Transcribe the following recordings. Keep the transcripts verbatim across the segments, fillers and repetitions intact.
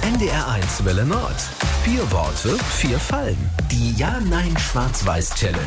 N D R eins Welle Nord. Vier Worte, vier Fallen. Die Ja-Nein-Schwarz-Weiß-Challenge.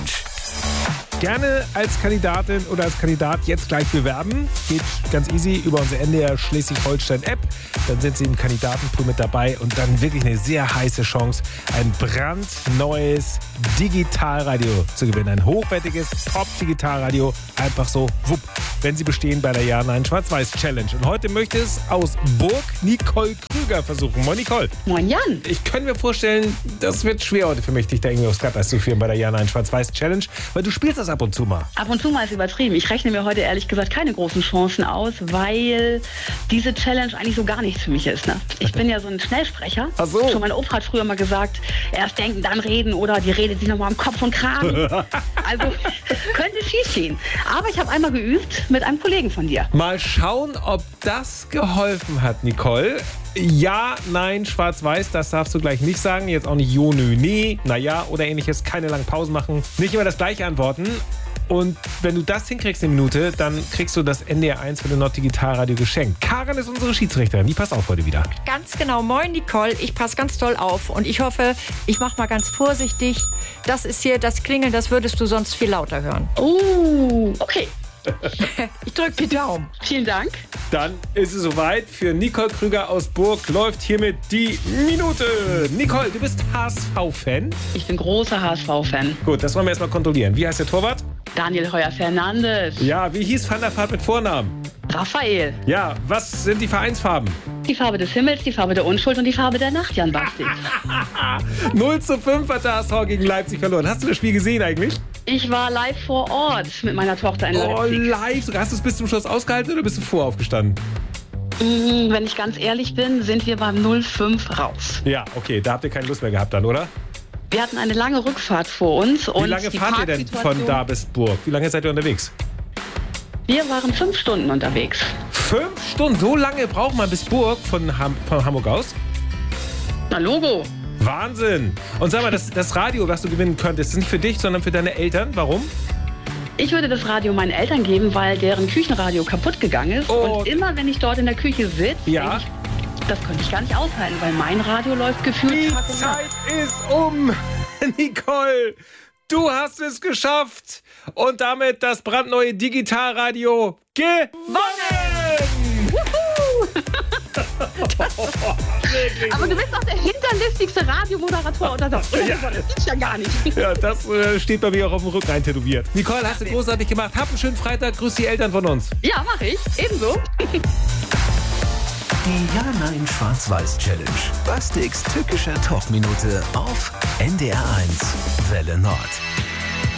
Gerne als Kandidatin oder als Kandidat jetzt gleich bewerben. Geht ganz easy über unsere N D R Schleswig-Holstein-App. Dann sind Sie im Kandidatenpool mit dabei und dann wirklich eine sehr heiße Chance, ein brandneues Digitalradio zu gewinnen. Ein hochwertiges Top-Digitalradio. Einfach so, wupp, wenn Sie bestehen bei der Ja-Nein-Schwarz-Weiß-Challenge. Und heute möchte es aus Burg Nicole Krüger versuchen. Moin Nicole. Moin Jan. Ich könnte mir vorstellen, das wird schwer heute für mich, dich da irgendwie aufs Glatteis zu führen bei der Ja-Nein-Schwarz-Weiß-Challenge, weil du spielst das ab und zu mal. Ab und zu mal ist übertrieben. Ich rechne mir heute ehrlich gesagt keine großen Chancen aus, weil diese Challenge eigentlich so gar nichts für mich ist. Ne? Ich bin ja so ein Schnellsprecher. Ach so. Schon mein Opa hat früher mal gesagt, erst denken, dann reden oder die redet sich nochmal am Kopf und Kragen. Also könnte schief gehen. Aber ich habe einmal geübt mit einem Kollegen von dir. Mal schauen, ob das geholfen hat, Nicole. Ja, nein, schwarz-weiß, das darfst du gleich nicht sagen. Jetzt auch nicht jo, nö, nee, naja oder ähnliches. Keine langen Pausen machen. Nicht immer das gleiche antworten. Und wenn du das hinkriegst in eine Minute, dann kriegst du das N D R eins Welle Nord Digitalradio geschenkt. Karin ist unsere Schiedsrichterin. Die passt auf heute wieder. Ganz genau. Moin, Nicole. Ich passe ganz toll auf. Und ich hoffe, ich mache mal ganz vorsichtig. Das ist hier das Klingeln, das würdest du sonst viel lauter hören. Oh, okay. Ich drücke die Daumen. Vielen Dank. Dann ist es soweit. Für Nicole Krüger aus Burg läuft hiermit die Minute. Nicole, du bist H S V-Fan? Ich bin großer H S V-Fan. Gut, das wollen wir erstmal kontrollieren. Wie heißt der Torwart? Daniel Heuer-Fernandes. Ja, wie hieß Van der Vaart mit Vornamen? Raphael. Ja, was sind die Vereinsfarben? Die Farbe des Himmels, die Farbe der Unschuld und die Farbe der Nacht, Jan Basti. null zu fünf hat der H S V gegen Leipzig verloren. Hast du das Spiel gesehen eigentlich? Ich war live vor Ort mit meiner Tochter in Oh, Leipzig. live. Hast du es bis zum Schluss ausgehalten oder bist du vor aufgestanden? Mm, Wenn ich ganz ehrlich bin, sind wir beim null fünf raus. Ja, okay, da habt ihr keine Lust mehr gehabt dann, oder? Wir hatten eine lange Rückfahrt vor uns. Wie und lange die fahrt ihr denn von Parksituation- da bis Burg? Wie lange seid ihr unterwegs? Wir waren fünf Stunden unterwegs. Fünf Stunden? So lange braucht man bis Burg von, Ham von Hamburg aus? Na, Logo. Wahnsinn! Und sag mal, das, das Radio, was du gewinnen könntest, ist nicht für dich, sondern für deine Eltern. Warum? Ich würde das Radio meinen Eltern geben, weil deren Küchenradio kaputt gegangen ist. Oh. Und immer, wenn ich dort in der Küche sitze, Ja. denke ich, das könnte ich gar nicht aushalten, weil mein Radio läuft gefühlt Die Tag und Nacht. Zeit ist um! Nicole, du hast es geschafft! Und damit das brandneue Digitalradio gewonnen! Aber du bist doch der hinterlistigste Radiomoderator oder so. Ja. Das gibt's ja gar nicht. Ja, das äh, steht bei mir auch auf dem Rücken tätowiert. Nicole, hast du großartig gemacht. Hab einen schönen Freitag. Grüß die Eltern von uns. Ja, mache ich. Ebenso. Die Ja-Nein-Schwarz-Weiß-Challenge. Bastiks tückischer Top-Minute auf N D R eins Welle Nord.